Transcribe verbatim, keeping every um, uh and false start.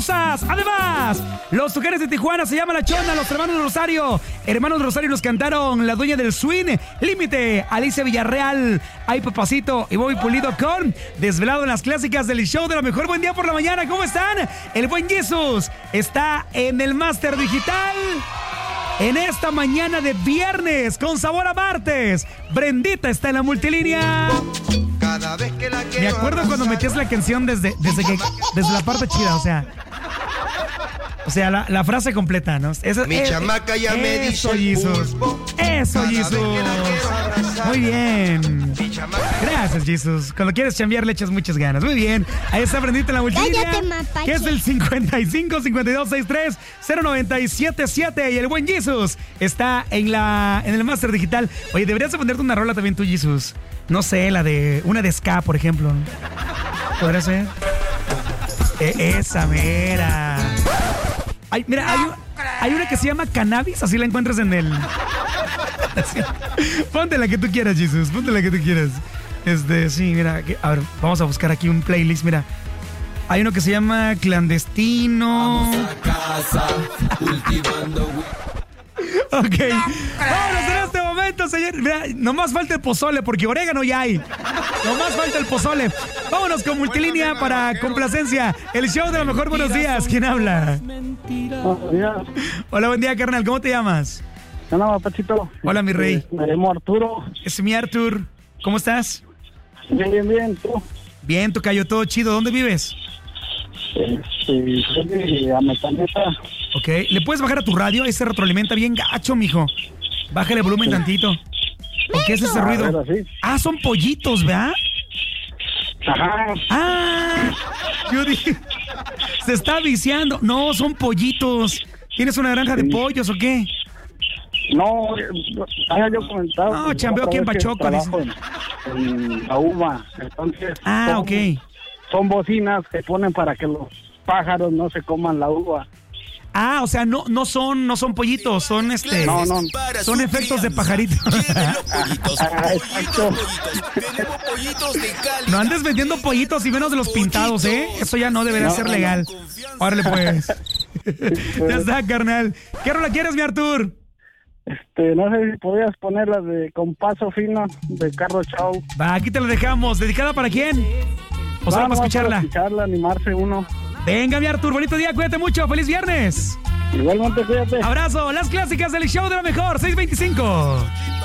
hermosas. Además, los Tucanes de Tijuana se llama La Chona, los hermanos Rosario. Hermanos Rosario nos cantaron La Dueña del Swing, Límite, Alicia Villarreal, Ay Papacito y Bobby Pulido con Desvelado en las clásicas del show de la mejor. Buen día por la mañana, ¿cómo están? El buen Jesús está en el Máster Digital. En esta mañana de viernes, con sabor a martes, Brendita está en la multilínea. Cada vez que la Me acuerdo cuando metías la canción desde, desde, que, desde la parte chida, o sea... O sea, la, la frase completa, ¿no? Eso, Mi eh, chamaca ya eso, me dice Jesus. Eso, Jesus. Muy bien. Gracias, Jesus. Cuando quieres chambear le echas muchas ganas. Muy bien. Ahí está Brendita en la multilínea. Cállate, mapache. Que es el cincuenta y cinco, cincuenta y dos, sesenta y tres, cero noventa y siete siete. Y el buen Jesus está en la en el Máster Digital. Oye, deberías de ponerte una rola también tú, Jesus. No sé, la de... Una de ska, por ejemplo. ¿Podría ser? Eh, esa mera. Ay, mira, hay, hay una que se llama Cannabis, así la encuentras en el... Ponte la que tú quieras, Jesus, ponte la que tú quieras. Este, sí, mira, que, a ver, vamos a buscar aquí un playlist, mira. Hay uno que se llama Clandestino. Vamos a casa, cultivando... Ok, vámonos en este momento, señor. Mira, nomás falta el pozole, porque orégano ya hay. Nomás falta el pozole. Vámonos con multilínea para complacencia. El show de lo mejor. Buenos días. ¿Quién habla? Buenos días. Hola, buen día, carnal. ¿Cómo te llamas? Hola, papachito. Hola, mi rey. Me llamo Arturo. Es mi Artur. ¿Cómo estás? Bien, bien, bien. ¿Tú? Bien, tocayo, todo chido. ¿Dónde vives? Este, soy de Ametaneta. Ok. ¿Le puedes bajar a tu radio? Ahí se retroalimenta bien gacho, mijo. Bájale volumen Sí. tantito. ¿Por qué es ese A ruido? ver, así. Ah, son pollitos, ¿verdad? Ajá. Ah, yo dije, se está viciando. No, son pollitos. ¿Tienes una granja de Sí. pollos o qué? No, había yo comentado. No, que chambeo aquí en otra vez que Pachuco, trabajo En, en la U M A. Entonces. Ah, son, ok. Son bocinas que ponen para que los pájaros no se coman la uva. Ah, o sea, no, no son, no son pollitos, son este. No, no. Son efectos de pajarito. Ah, exacto. Tenemos pollitos de Cali. No andes vendiendo pollitos y menos de los pintados, ¿eh? Eso ya no debería No, ser no, legal. Confianza. Órale, pues. Ya está, carnal. ¿Qué rola quieres, mi Artur? Este, no sé si podías poner la de Con Paso Fino de Carlos Chau. Va, aquí te la dejamos. ¿Dedicada para quién? O solo para No, no, escucharla. escucharla, animarse uno. Venga, mi Artur, bonito día, cuídate mucho. ¡Feliz viernes! Igualmente, cuídate. Abrazo, las clásicas del show de la mejor, seis veinticinco.